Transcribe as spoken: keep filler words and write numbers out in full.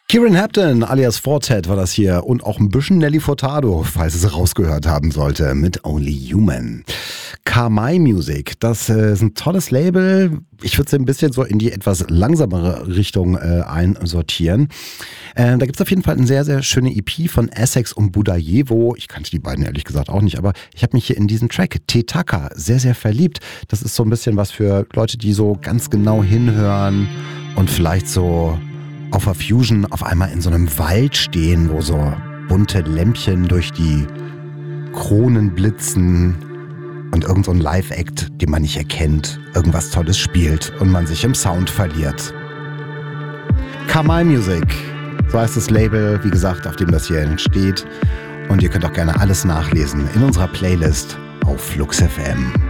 Kieran Hampton alias Fortet war das hier und auch ein bisschen Nelly Furtado, falls es rausgehört haben sollte, mit Only Human. Kamai Music, das äh, ist ein tolles Label. Ich würde es ein bisschen so in die etwas langsamere Richtung äh, einsortieren. Äh, da gibt es auf jeden Fall eine sehr, sehr schöne E P von Essex und Budayevo. Ich kannte die beiden ehrlich gesagt auch nicht, aber ich habe mich hier in diesen Track Tetaka sehr, sehr verliebt. Das ist so ein bisschen was für Leute, die so ganz genau hinhören und vielleicht so auf der Fusion auf einmal in so einem Wald stehen, wo so bunte Lämpchen durch die Kronen blitzen und irgend so ein Live-Act, den man nicht erkennt, irgendwas Tolles spielt und man sich im Sound verliert. Kamai Music, so heißt das Label, wie gesagt, auf dem das hier entsteht. Und ihr könnt auch gerne alles nachlesen in unserer Playlist auf Flux F M.